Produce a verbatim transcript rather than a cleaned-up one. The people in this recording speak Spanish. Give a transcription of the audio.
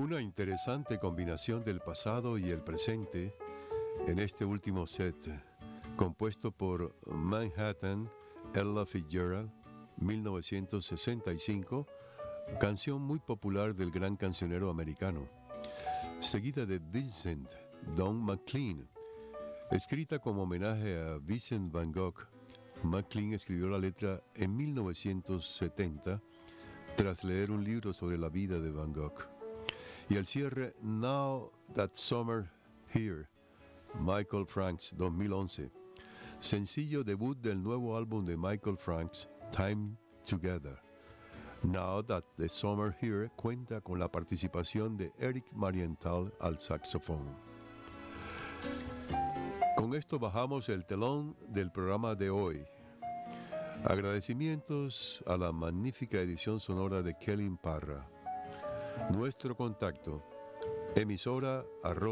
Una interesante combinación del pasado y el presente en este último set, compuesto por Manhattan, Ella Fitzgerald, mil novecientos sesenta y cinco, canción muy popular del gran cancionero americano, seguida de Vincent, Don McLean, escrita como homenaje a Vincent Van Gogh. McLean escribió la letra en mil novecientos setenta tras leer un libro sobre la vida de Van Gogh. Y al cierre, Now That Summer Here, Michael Franks, dos mil once, sencillo debut del nuevo álbum de Michael Franks, Time Together. Now That the Summer Here cuenta con la participación de Eric Marienthal al saxofón. Con esto bajamos el telón del programa de hoy. Agradecimientos a la magnífica edición sonora de Kelly Parra. Nuestro contacto, emisora arroba